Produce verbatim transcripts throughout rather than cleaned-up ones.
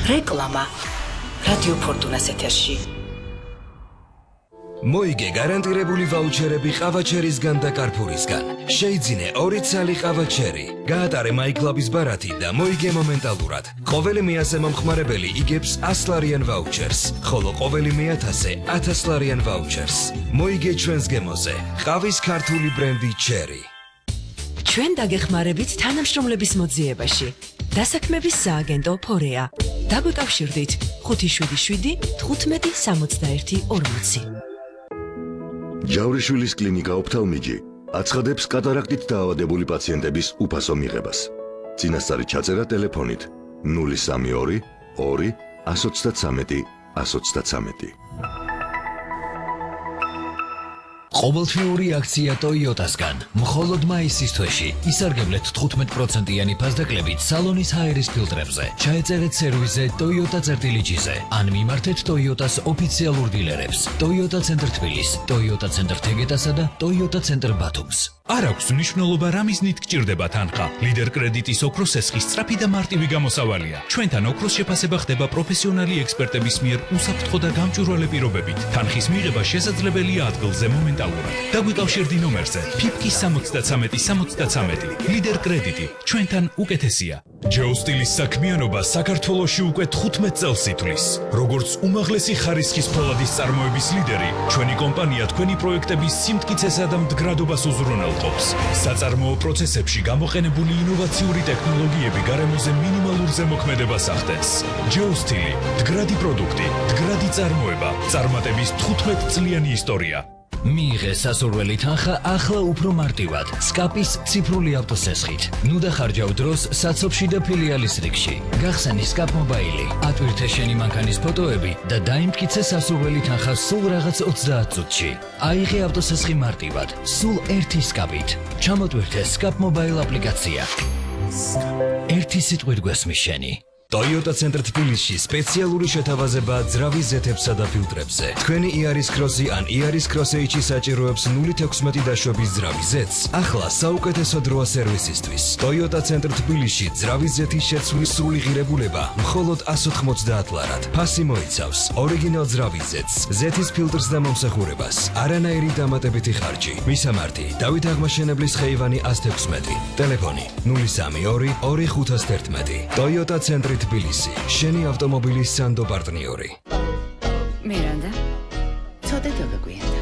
რეკლამა რადიო ფორტუნას ეთერში. მოიგე გარანტირებული ვაუჩერები ყავაჩერისგან და კარფურისგან. შეიძინე ორი ცალი ყავაჩერი. გაატარე მაიკლაბის ბარათი და მოიგე მომენტალურად. ყოველი მეათე მომხმარებელი იგებს ასლარიან ვაუჩერს, ხოლო ყოველი მეათასე ათასლარიან ვაუჩერს. მოიგე ჩვენს გემოზე. ყავის ქართული ბრენდი ჩერი. ჩვენ დაგეხმარებით თანამშრომლების მოძიებაში. დასაქმების სააგენტო ფორეა. დაგვიკავშირდით ხუთი შვიდი შვიდი თხუთმეტი სამოცდაერთი ორმოცი. ჯავრიშვილის კლინიკა ოფთალმიჯი აცხადებს კატარაქტით დაავადებული პაციენტების უფასო მიღებას. წინასწარი ჩაწერა ტელეფონით ნული სამი ორი ორი ათს ოცდათრამეტი ათს ოცდათრამეტი. ყოველთვიური აქცია Toyota-სგან. მხოლოდ მაისის თვეში ისარგებლეთ თხუთმეტ პროცენტიანი ფასდაკლებით სალონის ჰაერის ფილტრებზე. ჩაეწერეთ სერვიზზე Toyota წერტილიჯიზე. ან მიმართეთ Toyota-s ოფიციალურ დილერებს. Toyota ცენტრ თბილისს, Toyota ცენტრ თეგეტასა და Toyota ცენტრ ბათუმს. არ აქვს მნიშვნელობა რა მიზნით გჭირდება თანხა. ლიდერ კრედიტის ოქროს სესხი სწრაფი და მარტივი გამოსავალია. ჩვენთან ოქროს შეფასება ხდება პროფესიონალი ექსპერტების მიერ უსაფრთხო და გამჭვირვალე პირობებით. თანხის მიღება შესაძლებელია ადგილზე მომენტალურად. დაგვიკავშირდი ნომერზე ფიფკი სამოცდათრამეტი სამოცდათრამეტი. ლიდერ კრედიტი ჩვენთან უკეთესია. ჯეოსტილის საქმიანობა საქართველოში უკვე თხუთმეტ წელს ითვლის. როგორც უმაღლესი ხარისხის ფოლადის წარმოების ლიდერი, ჩვენი კომპანია თქვენი პროექტების სიმტკიცესა და მდგრადობას უზრუნველყოფს. საწარმოო პროცესებში გამოყენებული ინოვაციური ტექნოლოგიები გარემოზე მინიმალურ ზემოქმედებას ახდენს. ჯეოსტილი, მდგრადი პროდუქტი, მდგრადი წარმოება, წარმატების თხუთმეტ წლიანი ისტორია. მიიღე სასურველი თანხა ახლა უფრო მარტივად სკაპის ციფრული ავტოსესხით. ნუ დახარჯავ დროს საცობში და ფილიალის რიგში. გახსენი სკაპ მობაილი, ატვირთე შენი მანქანის ფოტოები და დაიმტკიცე სასურველი თანხა სულ რაღაც ოცდაათ წუთში. აიღე ავტოსესხი მარტივად, სულ ერთი სკაპით. ჩამოტვირთე სკაპ მობაილ აპლიკაცია. ერთი სიტყვით გვესმის შენი. Toyota ცენტრ თბილისში სპეციალური შეთავაზება ძრავის ზეთებსა და ფილტრებზე. თქვენი იარის კროსი ან იარის კროსეიჩი საჭიროებს ნული თექვსმეტი დაშვების ძრავის ზეთს. ახლა საუკეთესო დროა სერვისისთვის. Toyota ცენტრ თბილისში ძრავის ზეთის შეცვლის სრული ღირებულება მხოლოდ ათს ოთხმოცდაათ ლარად. ფასი მოიცავს ორიგინალ ძრავის ზეთს, ზეთის ფილტრს და მომსახურებას. არანაირი დამატებითი ხარჯი. მისამართი: დავით აღმაშენებლის ხეივანი ათს თექვსმეტი. ტელეფონი ნული სამი ორი ორი ხუთას თერთმეტი. Toyota ცენტრი თბილისი, შენი ავტომობილის სანდო პარტნიორი. მირანდა, ცოტა დაგაგვიანდა.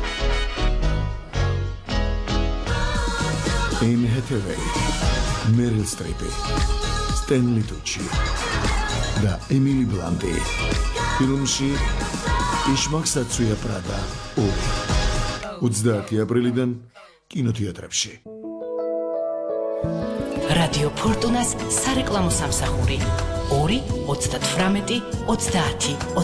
Anne Hathaway, Meryl Streep, Stanley Tucci და Emily Blunt. ფილმში იშმაკსაცუია პრადა ორი. ოცდაათი აპრილიდან კინოთეატრებში. რადიო ფორტუნას სარეკლამო სამსახური ორი ოცდათვრამეტი ოცდაათი